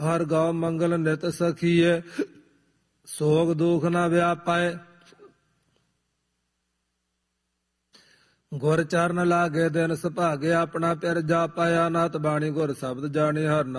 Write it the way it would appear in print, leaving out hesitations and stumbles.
ਹਰ ਗਉ ਮੰਗਲ ਨਿਤ ਸਖੀਏ, ਸੋਗ ਦੁਖ ਨ ਵਿਆਪੈ। ਗੁਰ ਚਰਨ ਲਾਗੇ ਦਿਨ ਸੁਭਾਗੇ, ਆਪਣਾ ਪਿਰ ਜਾਪੈ। ਅਨਹਤ ਬਾਣੀ ਗੁਰ ਸ਼ਬਦ ਜਾਣੀ, ਹਰ